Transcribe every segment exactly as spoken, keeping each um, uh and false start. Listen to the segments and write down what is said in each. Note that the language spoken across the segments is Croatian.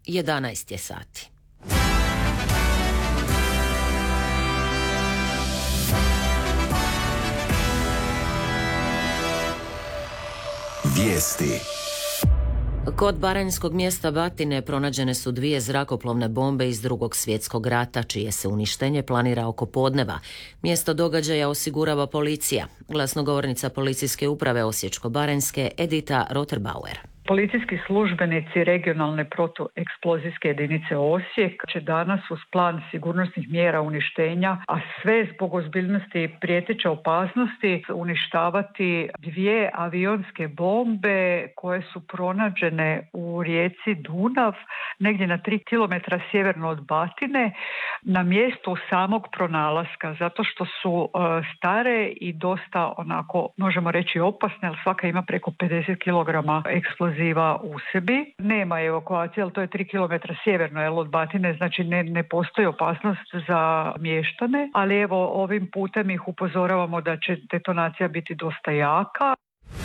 jedanaest je sati. Vijesti. Kod baranjskog mjesta Batine pronađene su dvije zrakoplovne bombe iz Drugog svjetskog rata, čije se uništenje planira oko podneva. Mjesto događaja osigurava policija. Glasnogovornica policijske uprave Osječko-baranjske Edita Roterbauer. Policijski službenici regionalne protueksplozijske jedinice Osijek će danas uz plan sigurnosnih mjera uništenja, a sve zbog ozbiljnosti prijeteće opasnosti, uništavati dvije avionske bombe koje su pronađene u rijeci Dunav, negdje na tri kilometra sjeverno od Batine, na mjestu samog pronalaska, zato što su uh, stare i dosta onako, možemo reći opasne, ali svaka ima preko pedeset kilograma eksploziva u sebi. Nema evakuacije, ali to je tri kilometra sjeverno jel, od Batine, znači ne, ne postoji opasnost za mještane, ali evo ovim putem ih upozoravamo da će detonacija biti dosta jaka.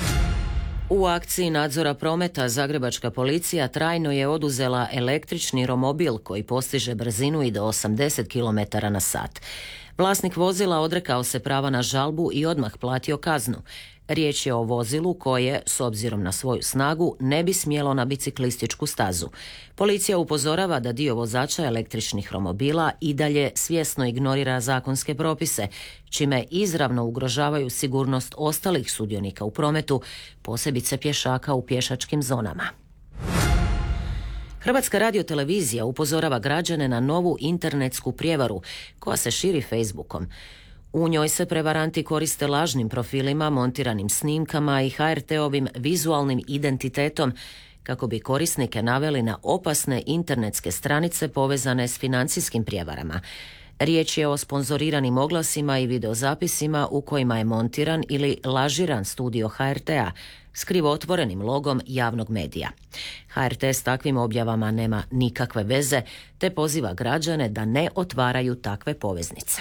U akciji nadzora prometa zagrebačka policija trajno je oduzela električni romobil koji postiže brzinu i do osamdeset kilometara na sat. Vlasnik vozila odrekao se prava na žalbu i odmah platio kaznu. Riječ je o vozilu koje, s obzirom na svoju snagu, ne bi smjelo na biciklističku stazu. Policija upozorava da dio vozača električnih romobila i dalje svjesno ignorira zakonske propise, čime izravno ugrožavaju sigurnost ostalih sudionika u prometu, posebice pješaka u pješačkim zonama. Hrvatska radiotelevizija upozorava građane na novu internetsku prijevaru koja se širi Facebookom. U njoj se prevaranti koriste lažnim profilima, montiranim snimkama i ha er te-ovim vizualnim identitetom kako bi korisnike naveli na opasne internetske stranice povezane s financijskim prijevarama. Riječ je o sponzoriranim oglasima i videozapisima u kojima je montiran ili lažiran studio ha er te-a s krivotvorenim logom javnog medija. ha er te s takvim objavama nema nikakve veze, te poziva građane da ne otvaraju takve poveznice.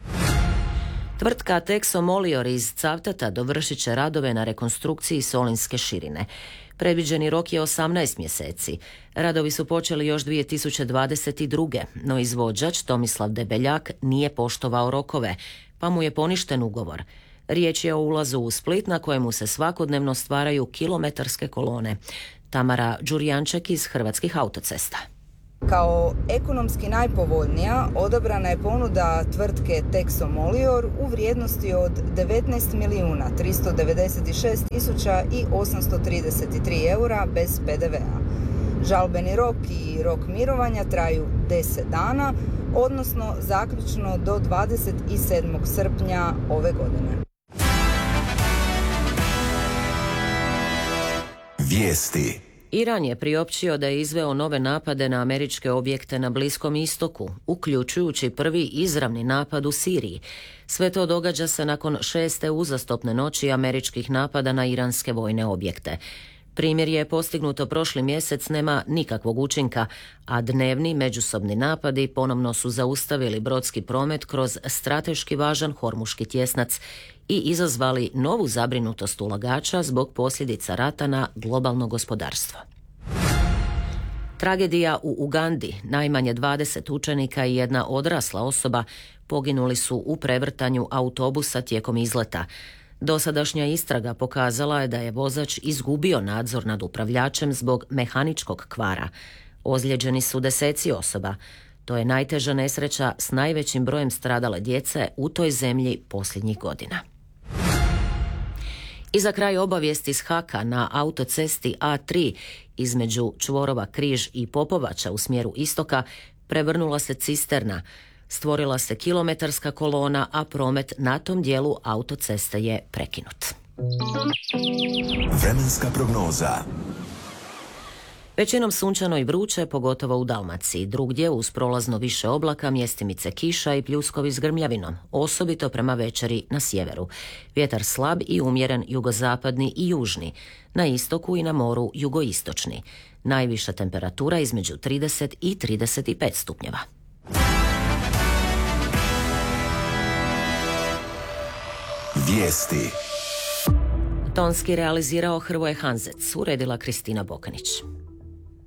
Tvrtka Texo Molior iz Cavtata dovršit će radove na rekonstrukciji Solinske širine. Predviđeni rok je osamnaest mjeseci. Radovi su počeli još dvije tisuće dvadeset druge. no izvođač Tomislav Debeljak nije poštovao rokove, pa mu je poništen ugovor. Riječ je o ulazu u Split na kojemu se svakodnevno stvaraju kilometarske kolone. Tamara Đurjanček iz Hrvatskih autocesta. Kao ekonomski najpovoljnija odabrana je ponuda tvrtke Texo Molior u vrijednosti od devetnaest milijuna tristo devedeset šest tisuća osamsto trideset tri eura bez pe de vea. Žalbeni rok i rok mirovanja traju deset dana, odnosno zaključno do dvadeset sedmog srpnja ove godine. Vijesti. Iran je priopćio da je izveo nove napade na američke objekte na Bliskom istoku, uključujući prvi izravni napad u Siriji. Sve to događa se nakon šeste uzastopne noći američkih napada na iranske vojne objekte. Primjer je postignuto prošli mjesec nema nikakvog učinka, a dnevni međusobni napadi ponovno su zaustavili brodski promet kroz strateški važan hormuški tjesnac i izazvali novu zabrinutost ulagača zbog posljedica rata na globalno gospodarstvo. Tragedija u Ugandi, najmanje dvadeset učenika i jedna odrasla osoba poginuli su u prevrtanju autobusa tijekom izleta. Dosadašnja istraga pokazala je da je vozač izgubio nadzor nad upravljačem zbog mehaničkog kvara. Ozlijeđeni su deseci osoba. To je najteža nesreća s najvećim brojem stradale djece u toj zemlji posljednjih godina. I za kraj obavijesti iz Haka na autocesti A tri između čvorova Križ i Popovača u smjeru istoka prevrnula se cisterna. Stvorila se kilometarska kolona, a promet na tom dijelu autoceste je prekinut. Vremenska prognoza. Većinom sunčano i vruće, pogotovo u Dalmaciji. Drugdje uz prolazno više oblaka, mjestimice kiša i pljuskovi s grmljavinom, osobito prema večeri na sjeveru. Vjetar slab i umjeren jugozapadni i južni. Na istoku i na moru jugoistočni. Najviša temperatura između trideset i trideset pet stupnjeva. Vijesti. Tonski realizirao Hrvoje Hanzec, uredila Kristina Bokanić.